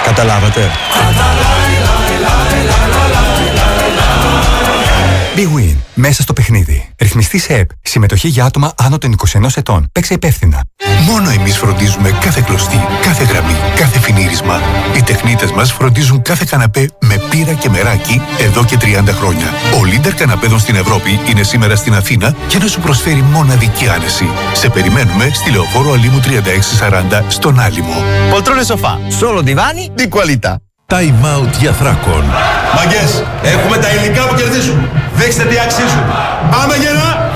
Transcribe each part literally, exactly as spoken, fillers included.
Καταλάβατε? Big Win. Μέσα στο παιχνίδι. Ρυθμιστή σε ΕΠ. Συμμετοχή για άτομα άνω των είκοσι ενός ετών. Παίξε υπεύθυνα. Μόνο εμείς φροντίζουμε κάθε κλωστή, κάθε γραμμή, κάθε φινίρισμα. Οι τεχνίτες μας φροντίζουν κάθε καναπέ με πύρα και μεράκι εδώ και τριάντα χρόνια. Ο Λίντερ καναπέδων στην Ευρώπη είναι σήμερα στην Αθήνα για να σου προσφέρει μοναδική άνεση. Σε περιμένουμε στη Λεωφόρο Αλήμου τριάντα έξι σαράντα στον Άλυμο. Poltrone sofà, solo divani di qualità. Time out για Θράκον. Μαγκές, έχουμε τα υλικά που κερδίζουν. Δείξτε τι αξίζουν. Πάμε γερά!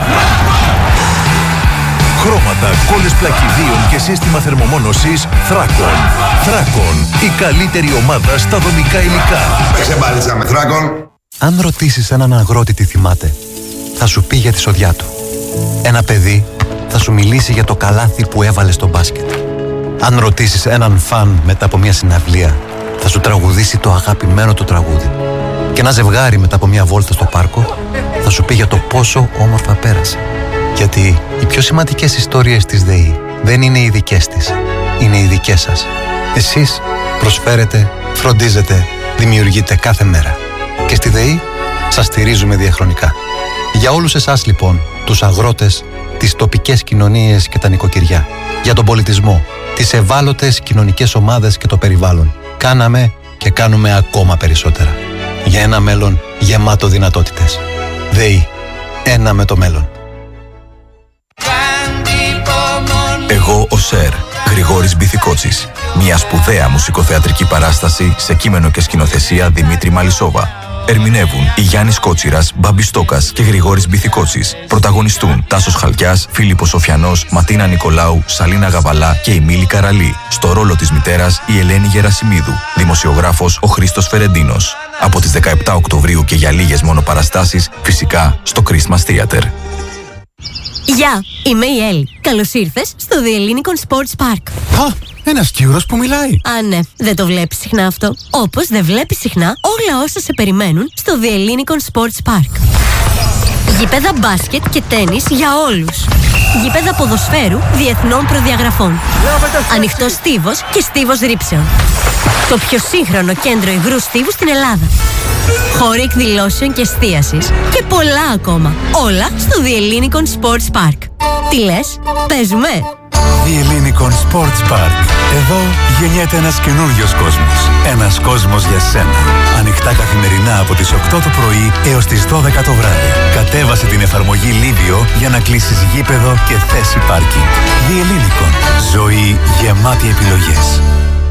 Χρώματα, κόλλες πλακιδίων και σύστημα θερμομόνωσης Θράκον. Θράκον, η καλύτερη ομάδα στα δομικά υλικά. Παίξε μπάλιτσα με Θράκον. Αν ρωτήσεις έναν αγρότη τι θυμάται, θα σου πει για τη σοδιά του. Ένα παιδί θα σου μιλήσει για το καλάθι που έβαλε στο μπάσκετ. Αν ρωτήσεις έναν φαν μετά από μια συναυλία, θα σου τραγουδήσει το αγαπημένο του τραγούδι. Και ένα ζευγάρι μετά από μια βόλτα στο πάρκο θα σου πει για το πόσο όμορφα πέρασε. Γιατί οι πιο σημαντικές ιστορίες της ΔΕΗ δεν είναι οι δικές της, είναι οι δικές σας. Εσείς προσφέρετε, φροντίζετε, δημιουργείτε κάθε μέρα. Και στη ΔΕΗ σας στηρίζουμε διαχρονικά. Για όλους εσάς λοιπόν, τους αγρότες, τις τοπικές κοινωνίες και τα νοικοκυριά, για τον πολιτισμό, τις ευάλωτες κοινωνικές ομάδες και το περιβάλλον, κάναμε και κάνουμε ακόμα περισσότερα. Για ένα μέλλον γεμάτο δυνατότητες. ΔΕΗ. Ένα με το μέλλον. Εγώ ο Σερ, Γρηγόρης Μπιθικότσης. Μια σπουδαία μουσικοθεατρική παράσταση σε κείμενο και σκηνοθεσία Δημήτρη Μαλισσόβα. Ερμηνεύουν η Γιάννης Κότσιρας, Μπάμπης Στόκας και Γρηγόρης Μπιθικότσης. Πρωταγωνιστούν Τάσος Χαλκιάς, Φίλιππος Σοφιανός, Ματίνα Νικολάου, Σαλίνα Γαβαλά και η Μίλη Καραλή. Στο ρόλο της μητέρας η Ελένη Γερασιμίδου. Δημοσιογράφος ο Χρήστος Φερεντίνος. Από τις δεκαεπτά Οκτωβρίου και για λίγες μόνο παραστάσεις, φυσικά στο Christmas Theater. Γεια, είμαι η Έλλη. Καλώς ήρθες στο The Ellinikon Sports Park. Α, ένας Κύρος που μιλάει. Α, ναι, δεν το βλέπεις συχνά αυτό. Όπως δεν βλέπεις συχνά όλα όσα σε περιμένουν στο The Ellinikon Sports Park. Γήπεδα μπάσκετ και τένις για όλους. Γήπεδα ποδοσφαίρου διεθνών προδιαγραφών. Ανοιχτός στίβος και στίβος ρήψεων. Το πιο σύγχρονο κέντρο υγρού στίβου στην Ελλάδα. Χώροι εκδηλώσεων και εστίασης και πολλά ακόμα. Όλα στο The Ellinikon Sports Park. Τι λες, παίζουμε? The Ellinikon Sports Park. Εδώ γεννιέται ένας καινούριος κόσμος. Ένας κόσμος για σένα. Ανοιχτά καθημερινά από τις οκτώ το πρωί έως τις δώδεκα το βράδυ. Κατέβασε την εφαρμογή Livio για να κλείσεις γήπεδο και θέση πάρκινγκ. The Ellinikon. Ζωή γεμάτη επιλογές.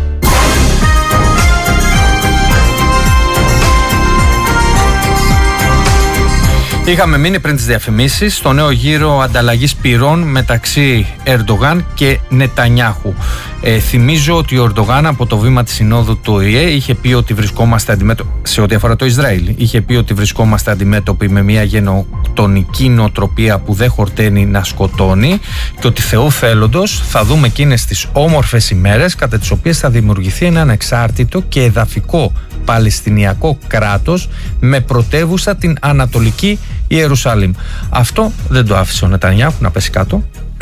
Είχαμε μείνει πριν τις διαφημίσεις στο νέο γύρο ανταλλαγής πυρών μεταξύ Ερντογάν και Νετανιάχου. Ε, θυμίζω ότι ο Ερντογάν από το βήμα της συνόδου του Ο Η Ε είχε πει ότι βρισκόμαστε αντιμέτωποι, σε ό,τι αφορά το Ισραήλ, είχε πει ότι βρισκόμαστε αντιμέτωποι με μια γενοκτονική νοοτροπία που δεν χορταίνει να σκοτώνει και ότι Θεού θέλοντος θα δούμε εκείνες τις όμορφες ημέρες κατά τις οποίες θα δημιουργηθεί ένα ανεξάρτητο και εδαφικό Παλαιστινιακό κράτος με πρωτεύουσα την Ανατολική Ιερουσαλήμ. Αυτό δεν το άφησε ο Νετανιάχου να πέσει κάτω.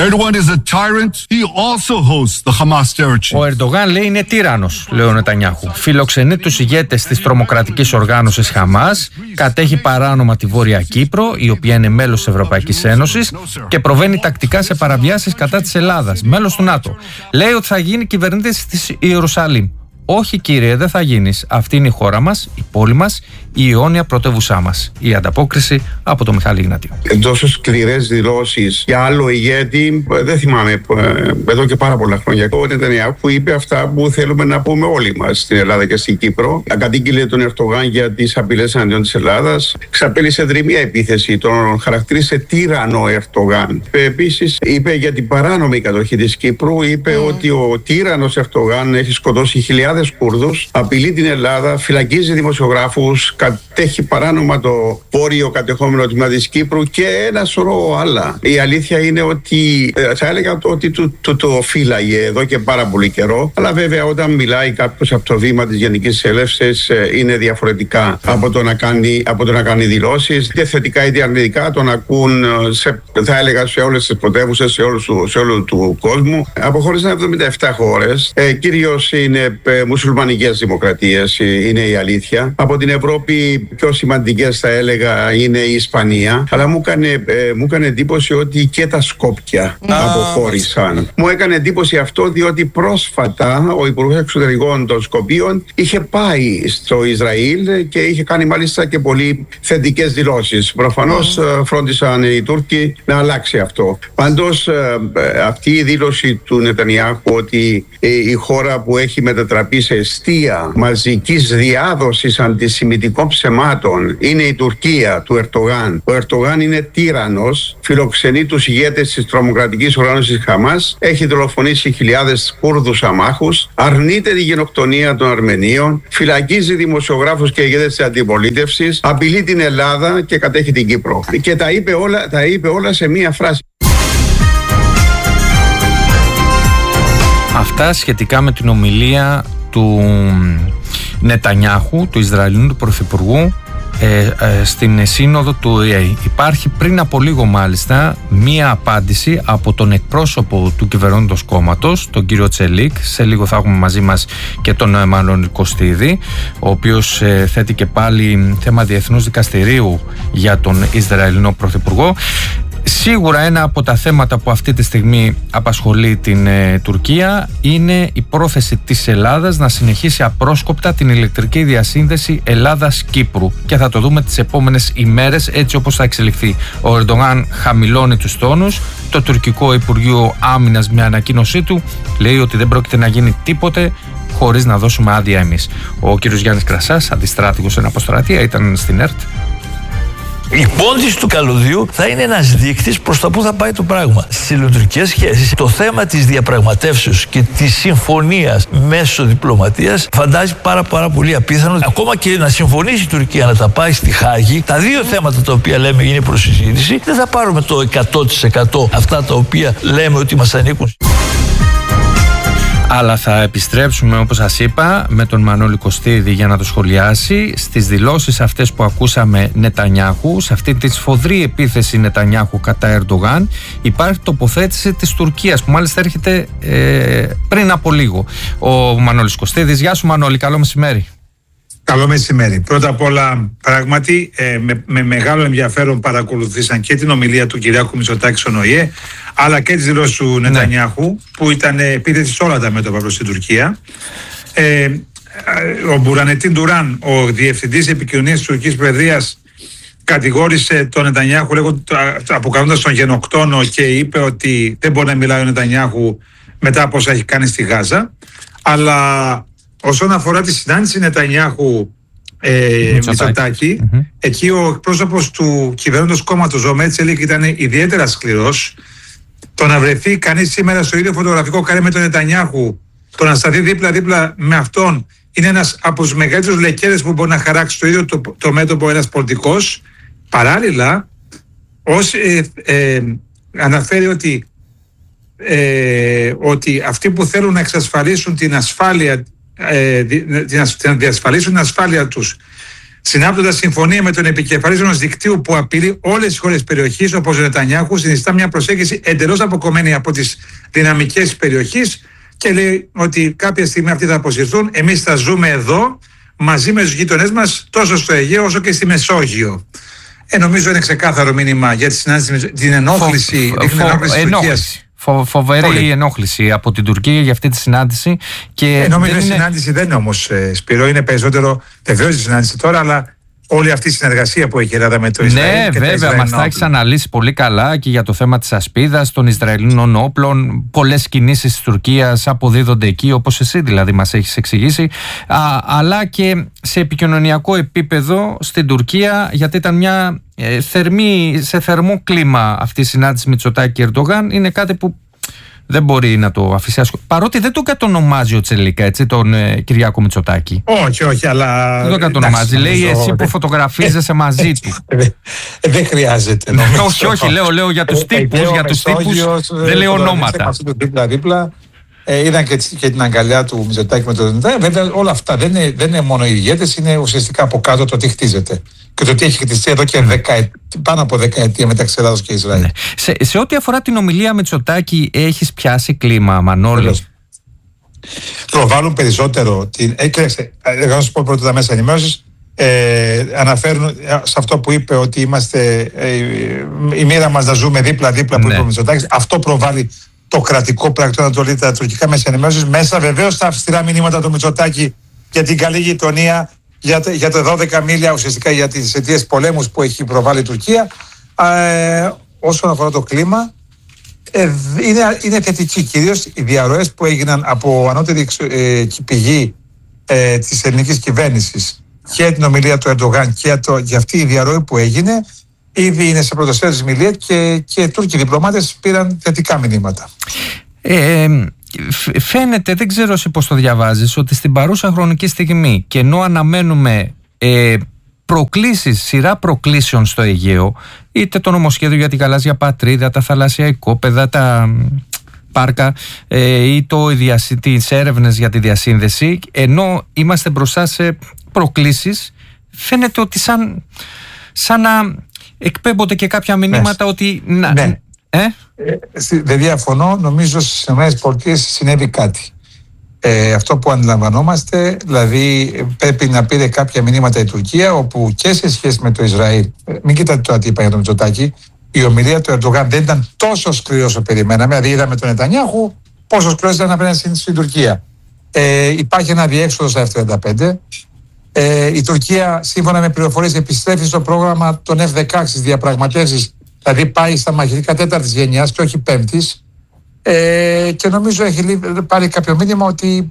Ο Ερντογάν λέει είναι τύραννος, λέει ο Νετανιάχου. Φιλοξενεί τους ηγέτες της τρομοκρατικής οργάνωσης Χαμάς, κατέχει παράνομα τη Βόρεια Κύπρο, η οποία είναι μέλος της Ευρωπαϊκής Ένωσης και προβαίνει τακτικά σε παραβιάσεις κατά της Ελλάδας, μέλος του ΝΑΤΟ. Λέει ότι θα γίνει κυβερνήτης της Ιερουσαλήμ. Όχι κύριε, δεν θα γίνεις. Αυτή είναι η χώρα μας, η πόλη μας, η αιώνια πρωτεύουσά μας. Η ανταπόκριση από τον Μιχάλη Ιγνατίου. Τόσο σκληρές δηλώσεις για άλλο ηγέτη, δεν θυμάμαι εδώ και πάρα πολλά χρόνια. Ο Νετανιάχου είπε αυτά που θέλουμε να πούμε όλοι μας στην Ελλάδα και στην Κύπρο. Κατήγγειλε τον Ερντογάν για τις απειλές εναντίον της Ελλάδας. Ξαπέλυσε δρυμία επίθεση, τον χαρακτήρισε τύρανο Ερντογάν. Επίσης είπε για την παράνομη κατοχή της Κύπρου. Είπε mm. ότι ο τύρανος Ερντογάν έχει σκοτώσει χιλιάδες Κούρδους, απειλεί την Ελλάδα, φυλακίζει δημοσιογράφους, κατέχει παράνομα το βόρειο κατεχόμενο τμήμα της Κύπρου και ένα σωρό άλλα. Η αλήθεια είναι ότι θα έλεγα ότι το, το, το φύλαγε εδώ και πάρα πολύ καιρό, αλλά βέβαια όταν μιλάει κάποιος από το βήμα της Γενικής Συνέλευσης είναι διαφορετικά από το να κάνει, από το να κάνει δηλώσεις, είτε θετικά είτε αρνητικά, τον ακούν σε, θα έλεγα σε όλες τις πρωτεύουσες, σε όλους, σε όλο του κόσμου. Από χώρες εβδομήντα επτά χώρες, ε, κυρίως είναι μουσουλμανικές δημοκρατίες, είναι η αλήθεια. Από την Ευρώπη πιο σημαντικές θα έλεγα είναι η Ισπανία. Αλλά μου έκανε, ε, μου έκανε εντύπωση ότι και τα Σκόπια ah. αποχώρησαν. Μου έκανε εντύπωση αυτό διότι πρόσφατα ο Υπουργός Εξωτερικών των Σκοπίων είχε πάει στο Ισραήλ και είχε κάνει μάλιστα και πολύ θετικές δηλώσεις. Προφανώς mm. φρόντισαν οι Τούρκοι να αλλάξει αυτό. Πάντως αυτή η δήλωση του Νετανιάχου ότι η χώρα που έχει μετατραπεί σε εστία μαζικής διάδοσης αντισημιτικών ψεμάτων είναι η Τουρκία του Ερντογάν. Ο Ερντογάν είναι τύραννος, φιλοξενεί τους ηγέτες της τρομοκρατικής οργάνωσης Χαμάς, έχει δολοφονήσει χιλιάδες Κούρδους αμάχους, αρνείται τη γενοκτονία των Αρμενίων, φυλακίζει δημοσιογράφους και ηγέτες της αντιπολίτευσης, απειλεί την Ελλάδα και κατέχει την Κύπρο. Και τα είπε όλα, τα είπε όλα σε μία φράση. Αυτά σχετικά με την ομιλία του Νετανιάχου, του Ισραηλινού του Πρωθυπουργού, ε, ε, στην σύνοδο του Ο Η Ε. Υπάρχει πριν από λίγο μάλιστα μία απάντηση από τον εκπρόσωπο του κυβερνώντος κόμματος, τον κύριο Τσελίκ. Σε λίγο θα έχουμε μαζί μας και τον Εμμανουήλ Κωστίδη, ο οποίος ε, θέτει και πάλι θέμα διεθνούς δικαστηρίου για τον Ισραηλινό Πρωθυπουργό. Σίγουρα ένα από τα θέματα που αυτή τη στιγμή απασχολεί την ε, Τουρκία είναι η πρόθεση της Ελλάδας να συνεχίσει απρόσκοπτα την ηλεκτρική διασύνδεση Ελλάδας-Κύπρου, και θα το δούμε τις επόμενες ημέρες έτσι όπως θα εξελιχθεί. Ο Ερντογάν χαμηλώνει τους τόνους. Το τουρκικό Υπουργείο Άμυνας, μια ανακοίνωσή του, λέει ότι δεν πρόκειται να γίνει τίποτε χωρίς να δώσουμε άδεια εμείς. Ο κύριος Γιάννης Κρασάς, αντιστράτηγος εν αποστρατεία, ήταν στην ΕΡΤ. Η πόντιση του καλωδίου θα είναι ένας δείκτης προς τα που θα πάει το πράγμα. Στις ελληνοτουρκικές σχέσεις, το θέμα της διαπραγματεύσεως και της συμφωνίας μέσω διπλωματίας φαντάζει πάρα πάρα πολύ απίθανο. Ακόμα και να συμφωνήσει η Τουρκία να τα πάει στη Χάγη, τα δύο θέματα τα οποία λέμε είναι προς συζήτηση, δεν θα πάρουμε το εκατό τοις εκατό αυτά τα οποία λέμε ότι μας ανήκουν. Αλλά θα επιστρέψουμε, όπως σας είπα, με τον Μανώλη Κωστίδη για να το σχολιάσει στις δηλώσεις αυτές που ακούσαμε Νετανιάχου. Σε αυτή τη σφοδρή επίθεση Νετανιάχου κατά Ερντογάν υπάρχει τοποθέτηση της Τουρκίας, που μάλιστα έρχεται ε, πριν από λίγο. Ο Μανώλης Κωστίδης. Γεια σου Μανώλη, καλό μεσημέρι. Καλό μεσημέρι. Πρώτα απ' όλα, πράγματι, ε, με, με μεγάλο ενδιαφέρον παρακολουθήσαν και την ομιλία του Κυριάκου Μητσοτάκη στον Ο Η Ε, αλλά και τις δηλώσεις του ναι. Νετανιάχου, που ήταν επίθεση σε όλα τα μέτωπα προς την Τουρκία. Ε, ο Μπουρανετίν Ντουράν, ο διευθυντής επικοινωνίας της Τουρκικής Προεδρίας, κατηγόρησε τον Νετανιάχου αποκαλώντας τον γενοκτόνο και είπε ότι δεν μπορεί να μιλάει ο Νετανιάχου μετά από όσα έχει κάνει στη Γάζα. Αλλά όσον αφορά τη συνάντηση Νετανιάχου ε, Μητσοτάκη, mm-hmm. εκεί ο εκπρόσωπος του κυβερνώντος κόμματος, ο Μέτσελικ, ήταν ιδιαίτερα σκληρός. Το να βρεθεί κανείς σήμερα στο ίδιο φωτογραφικό καρέ με τον Νετανιάχου, το να σταθεί δίπλα-δίπλα με αυτόν, είναι ένας από τους μεγαλύτερους λεκέρες που μπορεί να χαράξει το ίδιο το, το μέτωπο ένας πολιτικός. Παράλληλα, ως, ε, ε, αναφέρει ότι, ε, ότι αυτοί που θέλουν να εξασφαλίσουν την ασφάλεια, ε, να διασφαλίσουν την ασφάλεια τους, συνάπτοντας συμφωνία με τον επικεφαλής ενός δικτύου που απειλεί όλες τις χώρες περιοχής, όπως ο Νετανιάχου, συνιστά μια προσέγγιση εντελώς αποκομμένη από τις δυναμικές περιοχής και λέει ότι κάποια στιγμή αυτοί θα αποσυρθούν. Εμείς θα ζούμε εδώ μαζί με τους γείτονές μας, τόσο στο Αιγαίο όσο και στη Μεσόγειο. Ε, νομίζω είναι ξεκάθαρο μήνυμα για τη συνάντηση, την ενόχληση, φο, την ενόχληση της Τουρκίας. Φο, φοβερή Πολύ. ενόχληση από την Τουρκία για αυτή τη συνάντηση. Και ε, νομίζω η είναι... συνάντηση δεν είναι όμως, ε, Σπύρο, είναι περισσότερο βεβαίως η συνάντηση τώρα, αλλά όλη αυτή η συνεργασία που έχει η Ελλάδα με το Ισραήλ. Ναι, και βέβαια, μας τα έχεις αναλύσει πολύ καλά και για το θέμα της ασπίδας, των Ισραηλινών όπλων. Πολλές κινήσεις της Τουρκίας αποδίδονται εκεί, όπως εσύ δηλαδή μας έχεις εξηγήσει. Α, αλλά και σε επικοινωνιακό επίπεδο στην Τουρκία, γιατί ήταν μια ε, θερμή, σε θερμό κλίμα αυτή η συνάντηση Μητσοτάκη και Ερντογάν. Είναι κάτι που δεν μπορεί να το αφήσει άσχο. Παρότι δεν το κατονομάζει ο Τσελίκα, έτσι, τον ε, Κυριάκο Μητσοτάκη. Όχι, όχι, αλλά. Δεν το κατονομάζει. Λέει νομίζω, εσύ που φωτογραφίζεσαι μαζί του. Ε, δεν χρειάζεται. όχι, όχι, λέω, λέω για τους τύπους. Για τους τύπους δεν λέω ονόματα. Δίπλα-δίπλα. Ε, είδαν και, και την αγκαλιά του Μητσοτάκη με τον Νετανιάχου. Βέβαια, όλα αυτά δεν είναι, δεν είναι μόνο οι ηγέτες, είναι ουσιαστικά από κάτω το τι χτίζεται. Και το τι έχει χτιστεί εδώ και δεκαετία, πάνω από δεκαετία μεταξύ Ελλάδος και Ισραήλ. Ναι. Σε, σε ό,τι αφορά την ομιλία Μητσοτάκη, έχεις πιάσει κλίμα, Μανώλη? προβάλλουν περισσότερο την. Ε, κοίταξε, εγώ να σου πω πρώτα τα μέσα ενημέρωσης. Ε, αναφέρουν σε αυτό που είπε ότι είμαστε ε, η μοίρα μας να ζούμε δίπλα-δίπλα που ναι. είπε ο Μητσοτάκης. Αυτό προβάλλει το κρατικό πρακτικό Ανατολή, τα τουρκικά μέσα ενημέρωσης. Μέσα βεβαίως τα αυστηρά μηνύματα του Μητσοτάκη για την καλή γειτονία, για, για τα δώδεκα μίλια ουσιαστικά για τις αιτίες πολέμους που έχει προβάλλει η Τουρκία. Ε, όσον αφορά το κλίμα, ε, είναι, είναι θετική. Κυρίως οι διαρροές που έγιναν από ανώτερη ε, πηγή ε, της ελληνικής κυβέρνησης και την ομιλία του Ερντογάν και, το, και αυτή η διαρροή που έγινε, ήδη είναι σε πρωτοσέλιδες μιλία και, και οι Τούρκοι διπλωμάτες πήραν θετικά μηνύματα. Ε, φαίνεται, δεν ξέρω εσύ πώς το διαβάζεις, ότι στην παρούσα χρονική στιγμή και ενώ αναμένουμε ε, προκλήσεις, σειρά προκλήσεων στο Αιγαίο, είτε το νομοσχέδιο για την γαλάζια πατρίδα, τα θαλάσσια οικόπεδα, τα πάρκα ε, ή το, τις έρευνες για τη διασύνδεση, ενώ είμαστε μπροστά σε προκλήσεις, φαίνεται ότι σαν, σαν να εκπέμπονται και κάποια μηνύματα ναι. ότι... Να, ναι. ε? Ε, δεν διαφωνώ, νομίζω στις ΗΠΑ συνέβη κάτι. Ε, αυτό που αντιλαμβανόμαστε, δηλαδή πρέπει να πήρε κάποια μηνύματα η Τουρκία, όπου και σε σχέση με το Ισραήλ, μην κοιτάτε τώρα τι είπα για τον Μητσοτάκη, η ομιλία του Ερντογάν δεν ήταν τόσο σκληρή όσο περιμέναμε. Δηλαδή, είδαμε τον Νετανιάχου πόσο σκληρό ήταν απέναντι στην Τουρκία. Ε, υπάρχει ένα διέξοδο στα εφ τριάντα πέντε. Ε, η Τουρκία, σύμφωνα με πληροφορίες, επιστρέφει στο πρόγραμμα των εφ δεκαέξι διαπραγματεύσεις, δηλαδή πάει στα μαχητικά τέταρτης γενιάς και όχι πέμπτης. Ε, και νομίζω έχει πάρει κάποιο μήνυμα ότι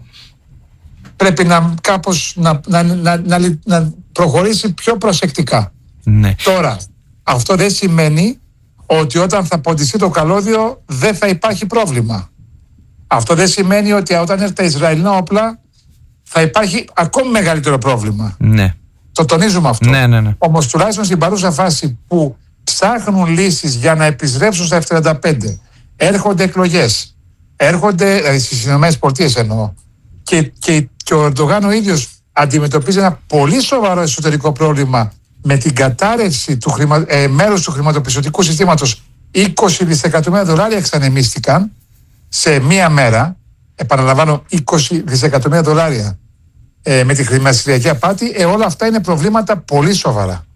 πρέπει να, κάπως, να, να, να, να, να προχωρήσει πιο προσεκτικά. Ναι. Τώρα, αυτό δεν σημαίνει ότι όταν θα ποντιστεί το καλώδιο δεν θα υπάρχει πρόβλημα. Αυτό δεν σημαίνει ότι όταν έρθει τα Ισραηλινά όπλα θα υπάρχει ακόμη μεγαλύτερο πρόβλημα. Ναι. Το τονίζουμε αυτό. Ναι, ναι, ναι. Όμως τουλάχιστον στην παρούσα φάση που ψάχνουν λύσεις για να επιστρέψουν στα εφ τριάντα πέντε, έρχονται εκλογές, έρχονται, δηλαδή στις ΗΠΑ εννοώ, και, και, και ο Ερντογάν ο ίδιος αντιμετωπίζει ένα πολύ σοβαρό εσωτερικό πρόβλημα με την κατάρρευση του χρημα, ε, μέρους του χρηματοπιστωτικού συστήματος. είκοσι δισεκατομμύρια δολάρια εξανεμίστηκαν σε μία μέρα, επαναλαμβάνω είκοσι δισεκατομμύρια δολάρια ε, με τη χρηματιστηριακή απάτη. Ε, όλα αυτά είναι προβλήματα πολύ σοβαρά.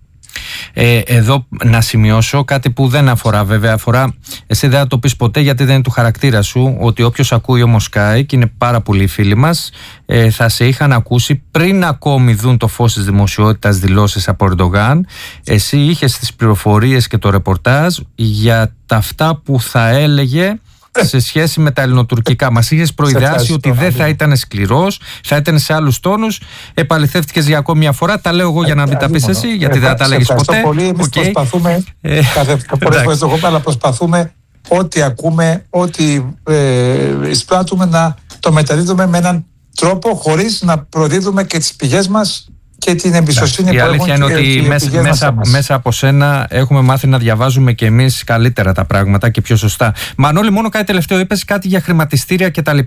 Ε, εδώ να σημειώσω κάτι που δεν αφορά, βέβαια αφορά, εσύ δεν θα το πεις ποτέ γιατί δεν είναι του χαρακτήρα σου, ότι όποιος ακούει όμως Sky, και είναι πάρα πολλοί φίλοι μας, ε, θα σε είχαν ακούσει πριν ακόμη δουν το φως της δημοσιότητας δηλώσεις από Ερντογάν. Εσύ είχες τις πληροφορίες και το ρεπορτάζ για τα αυτά που θα έλεγε σε σχέση με τα ελληνοτουρκικά. Μας είχες προειδεάσει ότι δεν θα ήταν σκληρός, θα ήταν σε άλλους τόνους. Επαληθεύτηκες για ακόμη μια φορά. Τα λέω εγώ για να μην τα πεις εσύ, γιατί δεν θα τα έλεγες ποτέ. Ευχαριστώ πολύ. Εμείς okay. προσπαθούμε, πολλές φορές το έχω πει, αλλά προσπαθούμε ό,τι ακούμε, ό,τι ε, εισπράττουμε να το μεταδίδουμε με έναν τρόπο χωρίς να προδίδουμε και τις πηγές μας και την εμπιστοσύνη που έχουμε. Η αλήθεια είναι ότι μέσα, μέσα, μέσα από σένα έχουμε μάθει να διαβάζουμε και εμείς καλύτερα τα πράγματα και πιο σωστά. Μανώλη, μόνο κάτι τελευταίο, είπες κάτι για χρηματιστήρια κτλ.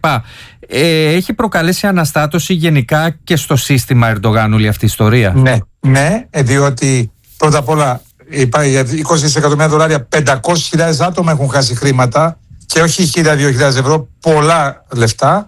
Ε, έχει προκαλέσει αναστάτωση γενικά και στο σύστημα Ερντογάν όλη αυτή η ιστορία? Ναι, ναι, διότι πρώτα απ' όλα για είκοσι δισεκατομμύρια δολάρια, πεντακόσιες χιλιάδες άτομα έχουν χάσει χρήματα και όχι χίλια με δύο χιλιάδες ευρώ, πολλά λεφτά.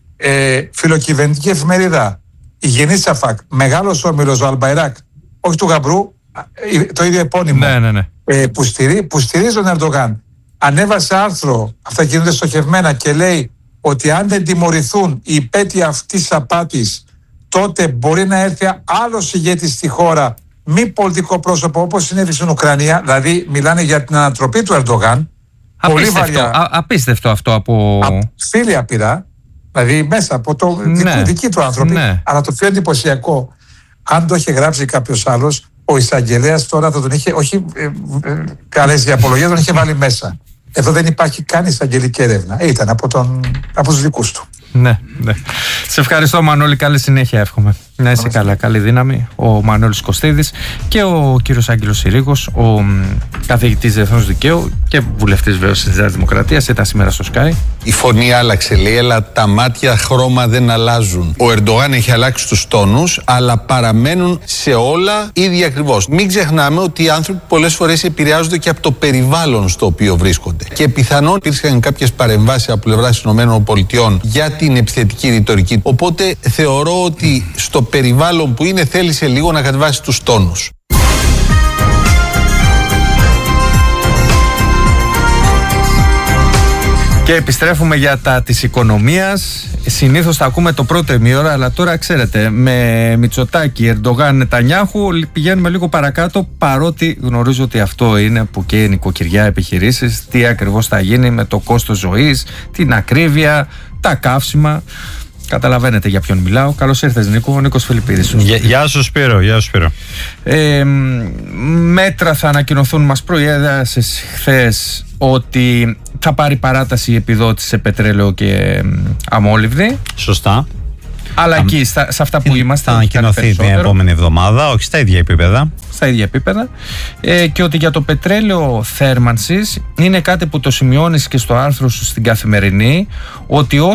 Ε, φιλοκυβερνητική εφημερίδα, η Γενή Σαφάκ, μεγάλος όμιλος, ο Αλμπαϊράκ, όχι του Γαμπρού, το ίδιο επώνυμο, ναι, ναι, ναι. Ε, που, στηρί, που στηρίζει τον Ερντογάν, ανέβασε άρθρο, αυτά γίνονται στοχευμένα, και λέει ότι αν δεν τιμωρηθούν οι υπέτειοι αυτής της απάτης, τότε μπορεί να έρθει άλλος ηγέτης στη χώρα, μη πολιτικό πρόσωπο, όπως συνέβη στην Ουκρανία. Δηλαδή μιλάνε για την ανατροπή του Ερντογάν. Απίστευτο, πολύ βαριά. Α, απίστευτο αυτό από... Φίλοι απειρά. Δηλαδή μέσα από το ναι, δική του άνθρωποι. Ναι. Αλλά το πιο εντυπωσιακό, αν το είχε γράψει κάποιος άλλος, ο εισαγγελέας τώρα θα τον είχε, όχι ε, ε, καλέσει για απολογία, τον είχε βάλει μέσα. Εδώ δεν υπάρχει καν εισαγγελική έρευνα. Ήταν από, τον, από τους δικούς του. Ναι, ναι. Σε ευχαριστώ Μανώλη, καλή συνέχεια εύχομαι. Να είσαι καλά, καλή δύναμη. Ο Μανώλης Κωστίδης και ο κύριος Άγγελος Συρίγος, ο καθηγητής διεθνούς δικαίου και βουλευτής βέβαια της Νέας Δημοκρατίας, ήταν σήμερα στο Sky. Η φωνή άλλαξε, λέει, αλλά τα μάτια χρώμα δεν αλλάζουν. Ο Ερντογάν έχει αλλάξει τους τόνους, αλλά παραμένουν σε όλα ίδιοι ακριβώς. Μην ξεχνάμε ότι οι άνθρωποι πολλές φορές επηρεάζονται και από το περιβάλλον στο οποίο βρίσκονται. Και πιθανόν υπήρχαν κάποιες παρεμβάσεις από πλευράς των ΗΠΑ για την επιθετική ρητορική. Οπότε θεωρώ ότι στο περιβάλλον που είναι θέλησε λίγο να κατεβάσει τους τόνους. Και επιστρέφουμε για τα της οικονομίας. Συνήθως θα ακούμε το πρώτο ημίωρα, αλλά τώρα ξέρετε, με Μητσοτάκη, Ερντογάν, Νετανιάχου πηγαίνουμε λίγο παρακάτω, παρότι γνωρίζω ότι αυτό είναι που και η νοικοκυριά, επιχειρήσεις, τι ακριβώς θα γίνει με το κόστος ζωής, την ακρίβεια, τα καύσιμα. Καταλαβαίνετε για ποιον μιλάω. Καλώς ήρθες, Νίκο. Ο Νίκος Φιλιππίδης. Γεια, γεια σου Σπύρο, γεια σου Σπύρο. Ε, μέτρα θα ανακοινωθούν. Μας προέδρασες χθες ότι θα πάρει παράταση η επιδότηση σε πετρέλαιο και αμόλυβδη. Σωστά. Αλλά θα, εκεί, στα, σε αυτά που είμαστε. Θα ανακοινωθεί την επόμενη εβδομάδα, όχι στα ίδια επίπεδα. Στα ίδια επίπεδα. Ε, και ότι για το πετρέλαιο θέρμανσης είναι κάτι που το σημειώνεις και στο άρθρο σου στην Καθημερινή, ότι